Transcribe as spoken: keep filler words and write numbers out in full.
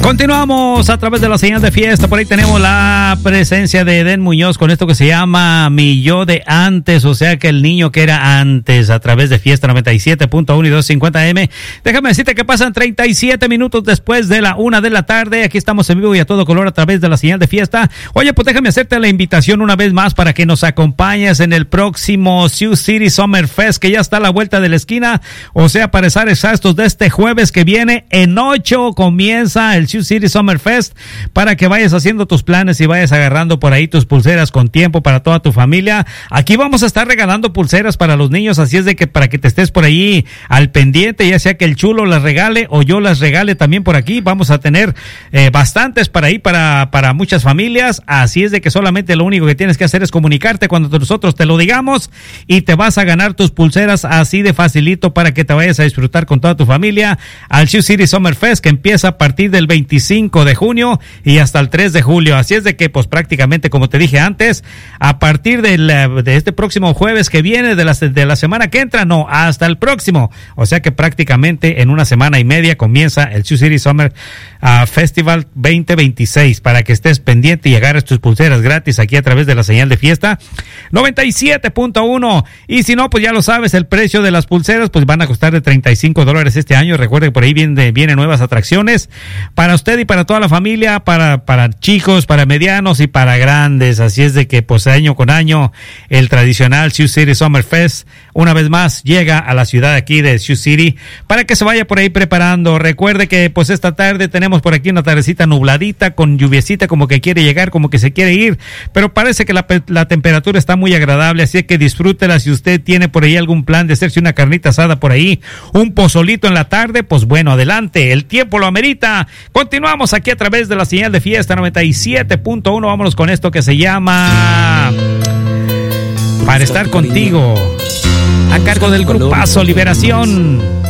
Continuamos a través de la señal de fiesta. Por ahí tenemos la presencia de Eden Muñoz con esto que se llama Mi Yo de Antes, o sea que el niño que era antes, a través de Fiesta noventa y siete punto uno y doscientos cincuenta eme. Déjame decirte que pasan treinta y siete minutos después de la una de la tarde. Aquí estamos en vivo y a todo color a través de la señal de fiesta. Oye, pues déjame hacerte la invitación una vez más para que nos acompañes en el próximo Sioux City Summer Fest, que ya está a la vuelta de la esquina, o sea, para estar exactos de este jueves que viene en ocho comienza el Sioux City Summer Fest, para que vayas haciendo tus planes y vayas agarrando por ahí tus pulseras con tiempo para toda tu familia. Aquí vamos a estar regalando pulseras para los niños, así es de que para que te estés por ahí al pendiente, ya sea que el chulo las regale o yo las regale también por aquí. Vamos a tener eh, bastantes para ahí para, para muchas familias, así es de que solamente lo único que tienes que hacer es comunicarte cuando nosotros te lo digamos y te vas a ganar tus pulseras así de facilito para que te vayas a disfrutar con toda tu familia al Sioux City Summer Fest, que empieza a partir del veinticinco de junio y hasta el tres de julio. Así es de que, pues prácticamente, como te dije antes, a partir de, la, de este próximo jueves que viene, de la, de la semana que entra, no, hasta el próximo. O sea que prácticamente en una semana y media comienza el Sioux City Summer uh, Festival veinte veintiséis, para que estés pendiente y agarres tus pulseras gratis aquí a través de la señal de fiesta noventa y siete punto uno. Y si no, pues ya lo sabes, el precio de las pulseras pues van a costar de treinta y cinco dólares este año. Recuerde que por ahí vienen, vienen nuevas atracciones para usted y para toda la familia, para, para chicos, para medianos y para grandes. Así es de que pues año con año el tradicional Sioux City Summer Fest una vez más llega a la ciudad aquí de Sioux City, para que se vaya por ahí preparando. Recuerde que pues esta tarde tenemos por aquí una tardecita nubladita con lluviecita, como que quiere llegar, como que se quiere ir, pero parece que la, la temperatura está muy agradable, así que disfrútela. Si usted tiene por ahí algún plan de hacerse una carnita asada por ahí, un pozolito en la tarde, pues bueno, adelante, el tiempo lo amerita. Continuamos aquí a través de la señal de fiesta noventa y siete punto uno. Vámonos con esto que se llama Para Estar Contigo, a cargo del grupazo Liberación.